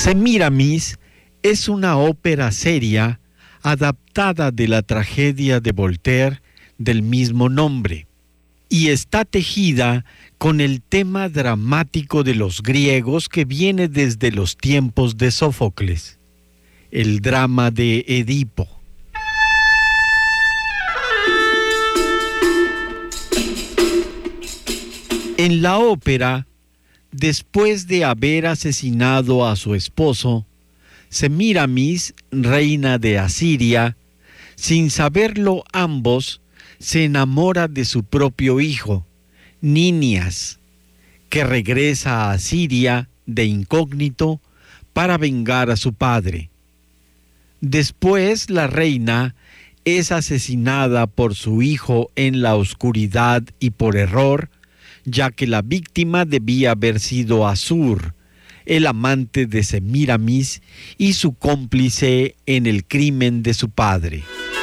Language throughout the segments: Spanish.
Semíramis es una ópera seria adaptada de la tragedia de Voltaire del mismo nombre y está tejida con el tema dramático de los griegos que viene desde los tiempos de Sófocles, el drama de Edipo. En la ópera, después de haber asesinado a su esposo, Semíramis, reina de Asiria, sin saberlo ambos, se enamora de su propio hijo, Ninias, que regresa a Asiria de incógnito para vengar a su padre. Después la reina es asesinada por su hijo en la oscuridad y por error, ya que la víctima debía haber sido Asur, el amante de Semíramis y su cómplice en el crimen de su padre.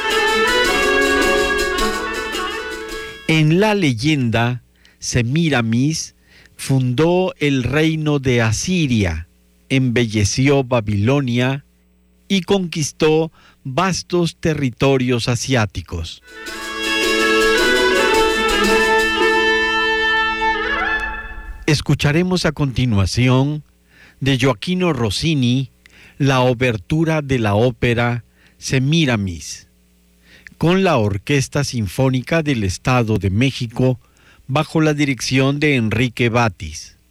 En la leyenda, Semíramis fundó el reino de Asiria, embelleció Babilonia y conquistó vastos territorios asiáticos. Escucharemos a continuación de Gioachino Rossini la obertura de la ópera Semíramis, con la Orquesta Sinfónica del Estado de México bajo la dirección de Enrique Batis.